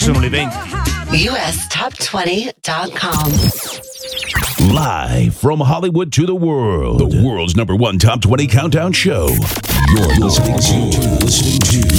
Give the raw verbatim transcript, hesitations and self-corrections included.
Sono le venti. U S top twenty dot com. Live from Hollywood to the world, the world's number one top twenty countdown show. You're listening to, listening to